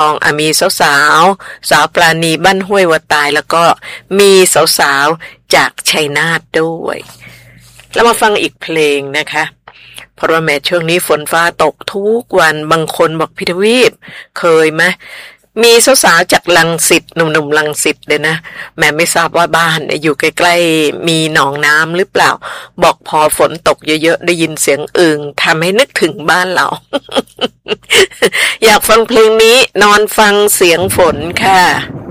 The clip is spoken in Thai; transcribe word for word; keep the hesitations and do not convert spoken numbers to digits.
องอ่ะมีสาวสาวสาวปราณีบ้านห้วยวะตายแล้วก็มีสาวสาวจากชัยนาทด้วยแล้วมาฟังอีกเพลงนะคะเพราะว่าแม้ช่วงนี้ฝนฟ้าตกทุกวันบางคนบอกพิทวีปเคยไหมมีสาวๆจากรังสิตหนุ่มๆรังสิตเลยนะแม่ไม่ทราบว่าบ้านอยู่ใกล้ๆมีหนองน้ำหรือเปล่าบอกพอฝนตกเยอะๆได้ยินเสียงอึ่งทำให้นึกถึงบ้านเรา อยากฟังเพลงนี้นอนฟังเสียงฝนค่ะ